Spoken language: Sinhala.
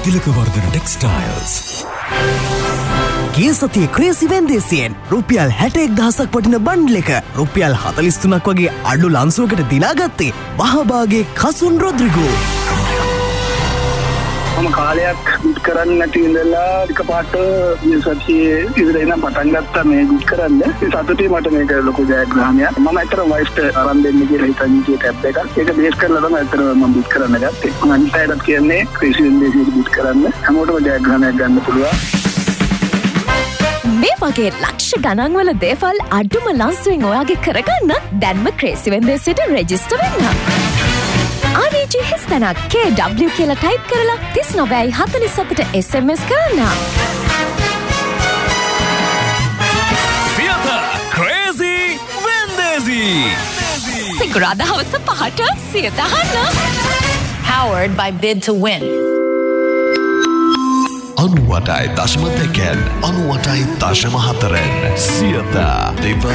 තිලකවර්ධන ටෙක්ස්ටයිල්ස්. ගිය සතියේ ක්‍රේසි වෙන්දේසියෙන් රුපියල් 61,000ක් වටින බන්ඩල් එක රුපියල් 43ක් වගේ අඩු ලන්සුවකට දිනාගත්තේ වහබාගේ කසුන් රොද්රිගෝ. මම කාලයක් බිට් කරන්න නැති ඉඳලා එකපාරට මේ සතියේ ඉඳලා එන පටන් ගත්තා මේ බිට් කරන්න. ඒ සතුටේ මට මේක ලොකු ජයග්‍රහණයක්. මම ඇත්තට වයිෆ්ට අරන් දෙන්න කියලා හිතන් ගියේ ටැබ් එකක්. ඒක බේස් කරලා තමයි ඇත්තට මම බිට් කරන්න ගත්තේ. මම අනිත් අයටත් කියන්නේ ක්‍රේසි වෙන්දේසියට බිට් කරන්න. හැමෝටම ජයග්‍රහණයක් ගන්න පුළුවන්. මේ වගේ ලක්ෂ ගණන් වල දේවල් අඩුම ලන්සුවෙන් ඔයාගේ කරගන්න දැන්ම ක්‍රේසි වෙන්දේසියට රෙජිස්ටර් වෙන්න. REG හිස්තැනක් KW කියලා ටයිප් කරලා 3947ට SMS කරන්න. සියත ක්‍රේසි වෙන්දේසි. සිකුරාදා හවස 5ට සියත අහන්න. Powered by Bid to Win. 98.2 98.4 Siyatha දෙව